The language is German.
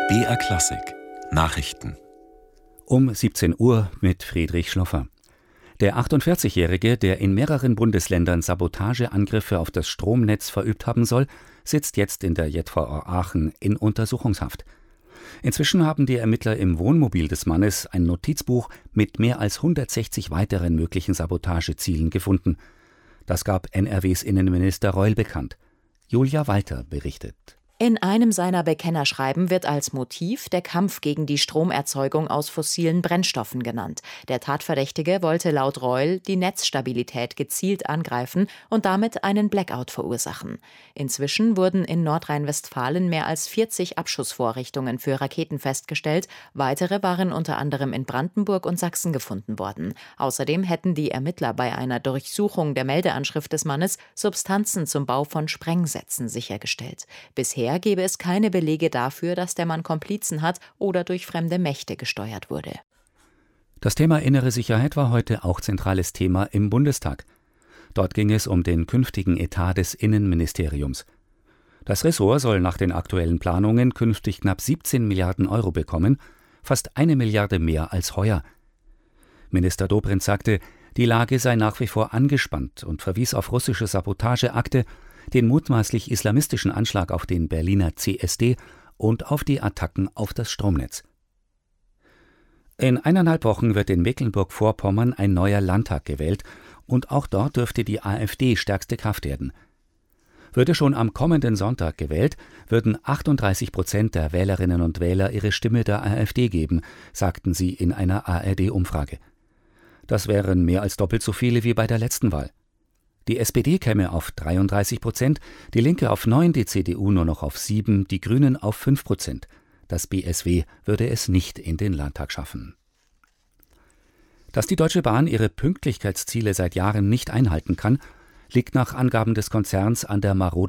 BR Klassik Nachrichten Um 17 Uhr mit Friedrich Schloffer. Der 48-Jährige, der in mehreren Bundesländern Sabotageangriffe auf das Stromnetz verübt haben soll, sitzt jetzt in der JVA Aachen in Untersuchungshaft. Inzwischen haben die Ermittler im Wohnmobil des Mannes ein Notizbuch mit mehr als 160 weiteren möglichen Sabotagezielen gefunden. Das gab NRWs Innenminister Reul bekannt. Julia Walter berichtet. In einem seiner Bekennerschreiben wird als Motiv der Kampf gegen die Stromerzeugung aus fossilen Brennstoffen genannt. Der Tatverdächtige wollte laut Reul die Netzstabilität gezielt angreifen und damit einen Blackout verursachen. Inzwischen wurden in Nordrhein-Westfalen mehr als 40 Abschussvorrichtungen für Raketen festgestellt. Weitere waren unter anderem in Brandenburg und Sachsen gefunden worden. Außerdem hätten die Ermittler bei einer Durchsuchung der Meldeanschrift des Mannes Substanzen zum Bau von Sprengsätzen sichergestellt. Bisher gebe es keine Belege dafür, dass der Mann Komplizen hat oder durch fremde Mächte gesteuert wurde. Das Thema innere Sicherheit war heute auch zentrales Thema im Bundestag. Dort ging es um den künftigen Etat des Innenministeriums. Das Ressort soll nach den aktuellen Planungen künftig knapp 17 Milliarden Euro bekommen, fast 1 Milliarde mehr als heuer. Minister Dobrindt sagte, die Lage sei nach wie vor angespannt und verwies auf russische Sabotageakte, den mutmaßlich islamistischen Anschlag auf den Berliner CSD und auf die Attacken auf das Stromnetz. In 1,5 Wochen wird in Mecklenburg-Vorpommern ein neuer Landtag gewählt und auch dort dürfte die AfD stärkste Kraft werden. Würde schon am kommenden Sonntag gewählt, würden 38% der Wählerinnen und Wähler ihre Stimme der AfD geben, sagten sie in einer ARD-Umfrage. Das wären mehr als doppelt so viele wie bei der letzten Wahl. Die SPD käme auf 33%, die Linke auf 9%, die CDU nur noch auf 7%, die Grünen auf 5%. Das BSW würde es nicht in den Landtag schaffen. Dass die Deutsche Bahn ihre Pünktlichkeitsziele seit Jahren nicht einhalten kann, liegt nach Angaben des Konzerns an der maroden